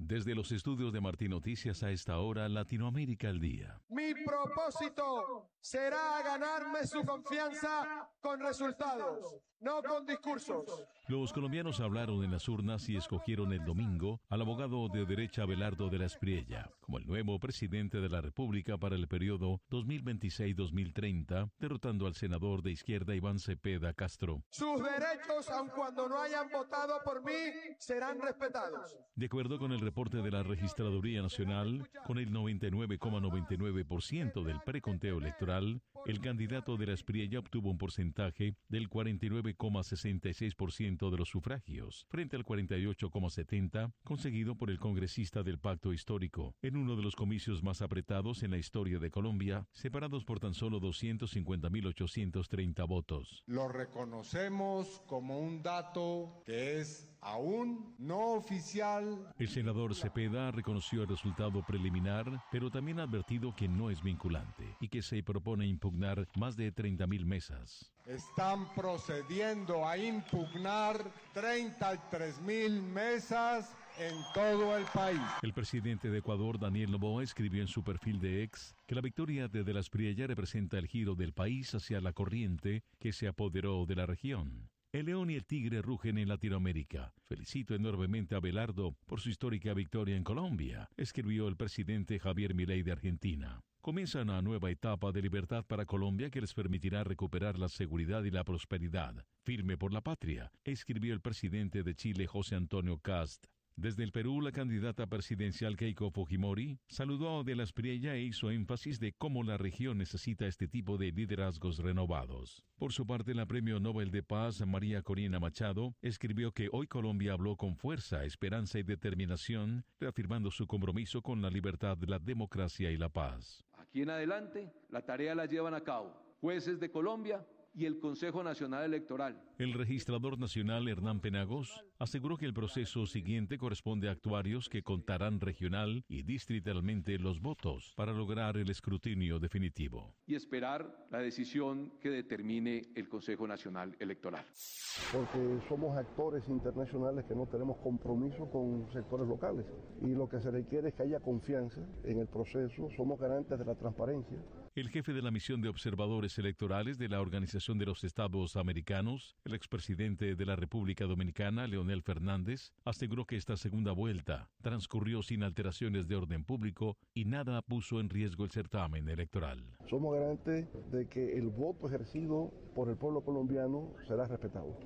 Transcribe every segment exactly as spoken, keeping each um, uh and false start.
Desde los estudios de Martín Noticias a esta hora, Latinoamérica al día. Mi propósito será ganarme su confianza con resultados, no con discursos. Los colombianos hablaron en las urnas y escogieron el domingo al abogado de derecha Abelardo de la Espriella como el nuevo presidente de la República para el periodo dos mil veintiséis a dos mil treinta, derrotando al senador de izquierda Iván Cepeda Castro. Sus derechos, aun cuando no hayan votado por mí, serán respetados. De acuerdo con el reporte de la Registraduría Nacional, con el noventa y nueve coma noventa y nueve por ciento del preconteo electoral, el candidato de la Espriella obtuvo un porcentaje del cuarenta y nueve coma sesenta y seis por ciento de los sufragios, frente al cuarenta y ocho coma setenta por ciento conseguido por el congresista del Pacto Histórico, en uno de los comicios más apretados en la historia de Colombia, separados por tan solo doscientos cincuenta mil ochocientos treinta votos. Lo reconocemos como un dato que es aún no oficial. El senador Cepeda reconoció el resultado preliminar, pero también ha advertido que no es vinculante y que se propone impugnar más de treinta mil mesas. Están procediendo a impugnar treinta y tres mil mesas en todo el país. El presidente de Ecuador, Daniel Noboa, escribió en su perfil de X que la victoria de De la Espriella representa el giro del país hacia la corriente que se apoderó de la región. El león y el tigre rugen en Latinoamérica. Felicito enormemente a Abelardo por su histórica victoria en Colombia, escribió el presidente Javier Milei de Argentina. Comienza una nueva etapa de libertad para Colombia que les permitirá recuperar la seguridad y la prosperidad. Firme por la patria, escribió el presidente de Chile, José Antonio Kast. Desde el Perú, la candidata presidencial Keiko Fujimori saludó a De la Espriella e hizo énfasis de cómo la región necesita este tipo de liderazgos renovados. Por su parte, la Premio Nobel de Paz, María Corina Machado, escribió que hoy Colombia habló con fuerza, esperanza y determinación, reafirmando su compromiso con la libertad, la democracia y la paz. Aquí en adelante, la tarea la llevan a cabo jueces de Colombia y el Consejo Nacional Electoral. El registrador nacional Hernán Penagos aseguró que el proceso siguiente corresponde a actuarios que contarán regional y distritalmente los votos para lograr el escrutinio definitivo. Y esperar la decisión que determine el Consejo Nacional Electoral. Porque somos actores internacionales que no tenemos compromiso con sectores locales y lo que se requiere es que haya confianza en el proceso, somos garantes de la transparencia. El jefe de la misión de observadores electorales de la Organización de los Estados Americanos, el expresidente de la República Dominicana, Leonel Fernández, aseguró que esta segunda vuelta transcurrió sin alteraciones de orden público y nada puso en riesgo el certamen electoral. Somos garantes de que el voto ejercido por el pueblo colombiano será respetado.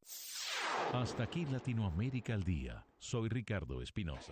Hasta aquí Latinoamérica al día. Soy Ricardo Espinosa.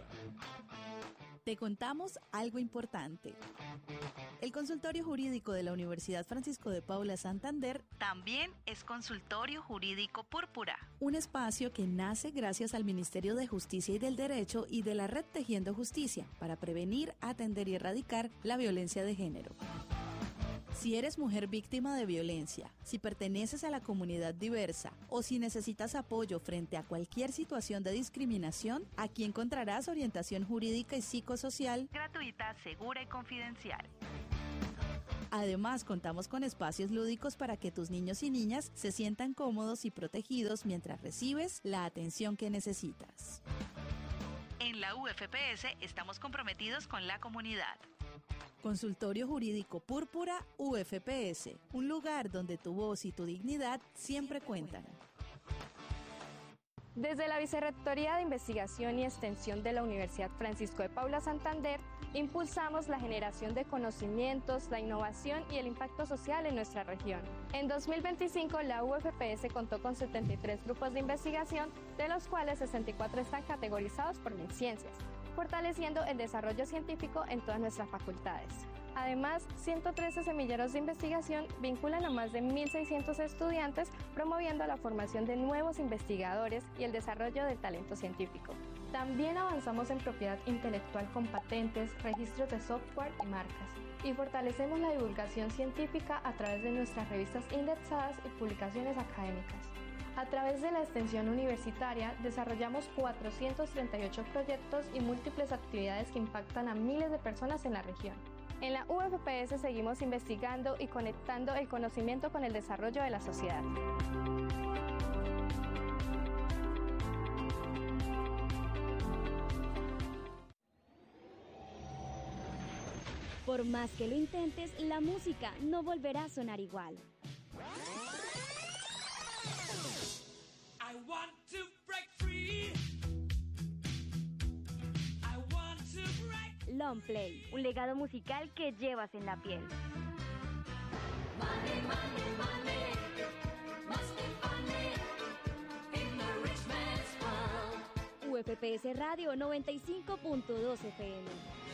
Te contamos algo importante. El consultorio jurídico de la Universidad Francisco de Paula Santander también es consultorio jurídico Púrpura, un espacio que nace gracias al Ministerio de Justicia y del Derecho y de la Red Tejiendo Justicia para prevenir, atender y erradicar la violencia de género. Si eres mujer víctima de violencia, si perteneces a la comunidad diversa o si necesitas apoyo frente a cualquier situación de discriminación, aquí encontrarás orientación jurídica y psicosocial gratuita, segura y confidencial. Además, contamos con espacios lúdicos para que tus niños y niñas se sientan cómodos y protegidos mientras recibes la atención que necesitas. En la U F P S estamos comprometidos con la comunidad. Consultorio Jurídico Púrpura U F P S, un lugar donde tu voz y tu dignidad siempre cuentan. Desde la Vicerrectoría de Investigación y Extensión de la Universidad Francisco de Paula Santander, impulsamos la generación de conocimientos, la innovación y el impacto social en nuestra región. En dos mil veinticinco, la U F P S contó con setenta y tres grupos de investigación, de los cuales sesenta y cuatro están categorizados por MinCiencias, fortaleciendo el desarrollo científico en todas nuestras facultades. Además, ciento trece semilleros de investigación vinculan a más de mil seiscientos estudiantes, promoviendo la formación de nuevos investigadores y el desarrollo del talento científico. También avanzamos en propiedad intelectual con patentes, registros de software y marcas. Y fortalecemos la divulgación científica a través de nuestras revistas indexadas y publicaciones académicas. A través de la extensión universitaria, desarrollamos cuatrocientos treinta y ocho proyectos y múltiples actividades que impactan a miles de personas en la región. En la U F P S seguimos investigando y conectando el conocimiento con el desarrollo de la sociedad. Por más que lo intentes, la música no volverá a sonar igual. I want to break free. I want to break... Long Play, un legado musical que llevas en la piel. Money, money, money. Must be funny in the rich man's world. U F P S Radio noventa y cinco punto dos F M.